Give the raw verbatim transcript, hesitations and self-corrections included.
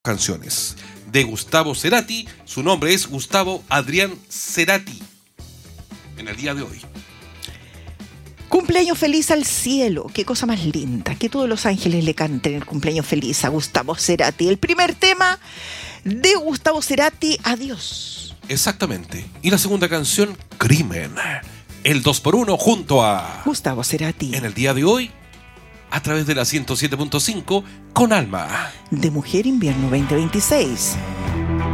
canciones de Gustavo Cerati. Su nombre es Gustavo Adrián Cerati. En el día de hoy. Cumpleaños feliz al cielo. Qué cosa más linda. Que todos los ángeles le canten el cumpleaños feliz a Gustavo Cerati. El primer tema de Gustavo Cerati, Adiós. Exactamente. Y la segunda canción, Crimen. El dos por uno junto a Gustavo Cerati. En el día de hoy, a través de la ciento siete punto cinco, con alma de Mujer Invierno veinte veintiséis.